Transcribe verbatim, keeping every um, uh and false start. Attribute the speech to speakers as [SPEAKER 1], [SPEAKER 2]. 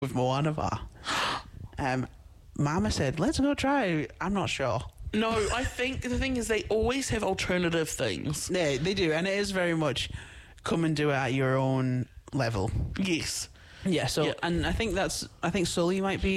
[SPEAKER 1] with Moana bar. Um, Mama said, let's go try. I'm not sure.
[SPEAKER 2] No, I think the thing is they always have alternative things.
[SPEAKER 1] Yeah, they do, and it is very much come and do it at your own level.
[SPEAKER 2] Yes.
[SPEAKER 1] Yeah, so,
[SPEAKER 2] Yeah.
[SPEAKER 1] and I think that's, I think Sully might be